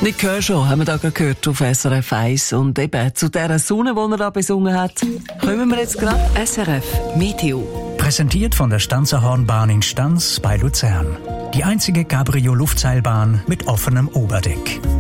Nick Kershaw haben wir da gerade gehört auf SRF 1. Und eben zu dieser Sonne, die er da besungen hat, kommen wir jetzt gerade. SRF Meteo. Präsentiert von der Stanzerhornbahn in Stanz bei Luzern. Die einzige Cabrio-Luftseilbahn mit offenem Oberdeck.